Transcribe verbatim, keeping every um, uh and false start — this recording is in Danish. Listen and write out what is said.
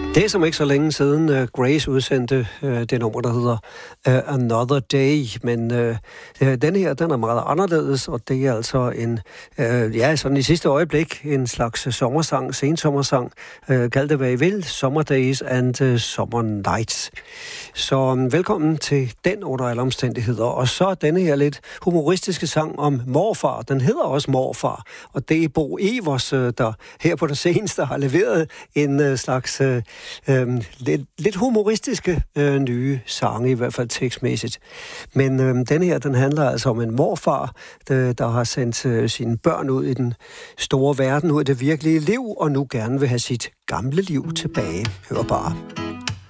Det er som ikke så længe siden uh, Grace udsendte uh, det nummer, der hedder uh, Another Day, men uh, den her, den er meget anderledes, og det er altså en, uh, ja, sådan i sidste øjeblik, en slags sommersang, sensommersang, uh, kald det hvad I vil, Summer Days and uh, Summer Nights. Så um, velkommen til den under alle omstændigheder, og så denne her lidt humoristiske sang om morfar, den hedder også Morfar, og det er Bo Evers, uh, der her på det seneste har leveret en uh, slags uh, Øhm, lidt, lidt humoristiske øh, nye sange, i hvert fald tekstmæssigt. Men øh, denne her, den handler altså om en morfar, der, der har sendt øh, sine børn ud i den store verden, ud i det virkelige liv, og nu gerne vil have sit gamle liv tilbage. Hør bare.